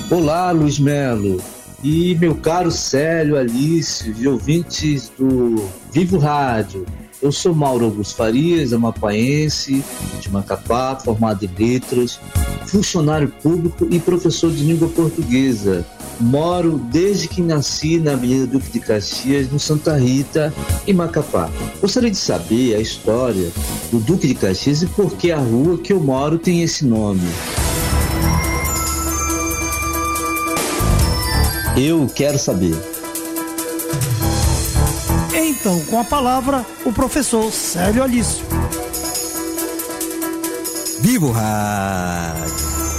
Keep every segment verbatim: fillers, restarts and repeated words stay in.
Olá, Luiz Melo e meu caro Célio, Alice e ouvintes do Vivo Rádio. Eu sou Mauro Augusto Farias, amapaense, de Macapá, formado em letras, funcionário público e professor de língua portuguesa. Moro desde que nasci na Avenida Duque de Caxias, no Santa Rita, em Macapá. Gostaria de saber a história do Duque de Caxias e por que a rua que eu moro tem esse nome. Eu quero saber. Então, com a palavra, o professor Célio Alício. Vivo Rádio.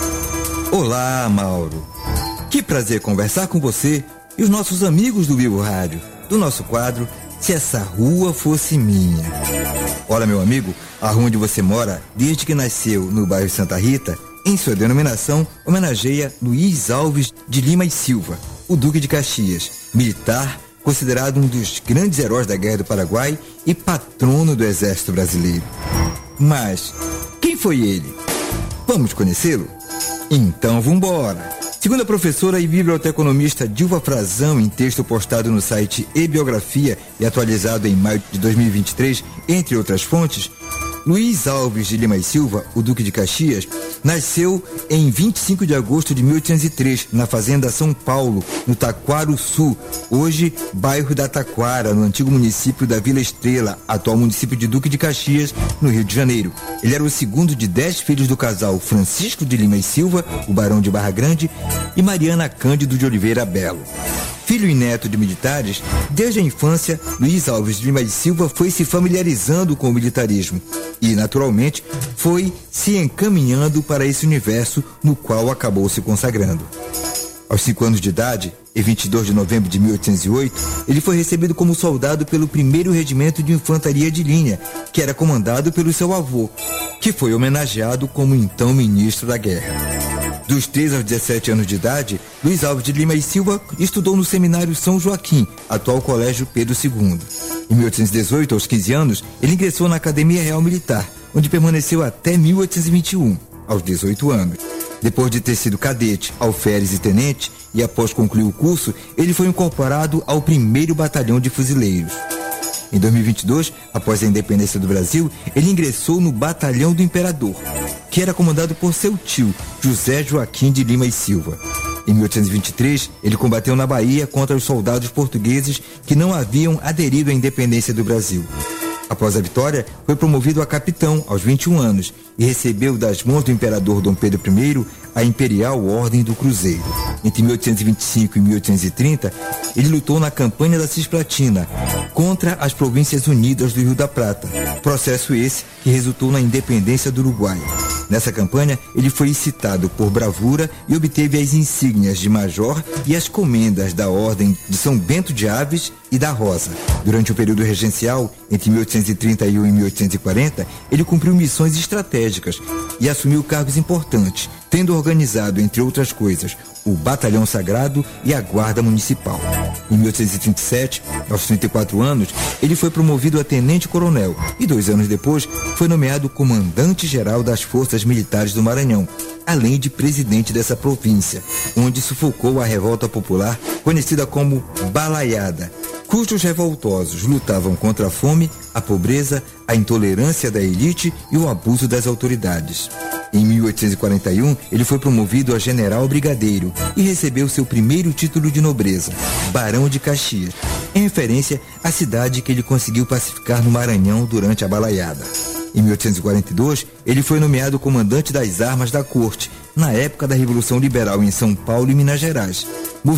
Olá, Mauro. Que prazer conversar com você e os nossos amigos do Vivo Rádio, do nosso quadro Se Essa Rua Fosse Minha. Olha, meu amigo, a rua onde você mora, desde que nasceu no bairro Santa Rita, em sua denominação, homenageia Luiz Alves de Lima e Silva, o Duque de Caxias, militar, considerado um dos grandes heróis da Guerra do Paraguai e patrono do Exército Brasileiro. Mas quem foi ele? Vamos conhecê-lo? Então vambora! Segundo a professora e biblioteconomista Dilva Frazão, em texto postado no site E-Biografia e atualizado em maio de dois mil e vinte e três, entre outras fontes, Luiz Alves de Lima e Silva, o Duque de Caxias, nasceu em vinte e cinco de agosto de mil oitocentos e três, na fazenda São Paulo, no Taquaruçu, hoje bairro da Taquara, no antigo município da Vila Estrela, atual município de Duque de Caxias, no Rio de Janeiro. Ele era o segundo de dez filhos do casal Francisco de Lima e Silva, o barão de Barra Grande, e Mariana Cândido de Oliveira Belo. Filho e neto de militares, desde a infância, Luiz Alves de Lima e Silva foi se familiarizando com o militarismo e, naturalmente, foi se encaminhando para esse universo no qual acabou se consagrando. Aos cinco anos de idade, em vinte e dois de novembro de mil oitocentos e oito, ele foi recebido como soldado pelo primeiro Regimento de Infantaria de Linha, que era comandado pelo seu avô, que foi homenageado como então ministro da Guerra. Dos três aos dezessete anos de idade, Luiz Alves de Lima e Silva estudou no Seminário São Joaquim, atual Colégio Pedro segundo. Em mil oitocentos e dezoito, aos quinze anos, ele ingressou na Academia Real Militar, onde permaneceu até mil oitocentos e vinte e um, aos dezoito anos. Depois de ter sido cadete, alferes e tenente, e após concluir o curso, ele foi incorporado ao primeiro Batalhão de Fuzileiros. Em dois mil e vinte e dois, após a independência do Brasil, ele ingressou no Batalhão do Imperador, que era comandado por seu tio, José Joaquim de Lima e Silva. Em mil oitocentos e vinte e três, ele combateu na Bahia contra os soldados portugueses que não haviam aderido à independência do Brasil. Após a vitória, foi promovido a capitão aos vinte e um anos e recebeu das mãos do imperador Dom Pedro I a Imperial Ordem do Cruzeiro. Entre mil oitocentos e vinte e cinco e mil oitocentos e trinta, ele lutou na campanha da Cisplatina contra as Províncias Unidas do Rio da Prata, processo esse que resultou na independência do Uruguai. Nessa campanha, ele foi citado por bravura e obteve as insígnias de major e as comendas da Ordem de São Bento de Aves e da Rosa. Durante o período regencial, entre mil oitocentos e trinta e um e mil oitocentos e quarenta, ele cumpriu missões estratégicas e assumiu cargos importantes, tendo organizado, entre outras coisas, o Batalhão Sagrado e a Guarda Municipal. Em mil oitocentos e trinta e sete, aos trinta e quatro anos, ele foi promovido a tenente-coronel e dois anos depois foi nomeado comandante-geral das Forças Militares do Maranhão, além de presidente dessa província, onde sufocou a revolta popular conhecida como Balaiada, cujos revoltosos lutavam contra a fome, a pobreza, a intolerância da elite e o abuso das autoridades. Em mil oitocentos e quarenta e um, ele foi promovido a general brigadeiro e recebeu seu primeiro título de nobreza, Barão de Caxias, em referência à cidade que ele conseguiu pacificar no Maranhão durante a Balaiada. Em mil oitocentos e quarenta e dois, ele foi nomeado comandante das armas da corte, na época da Revolução Liberal em São Paulo e Minas Gerais,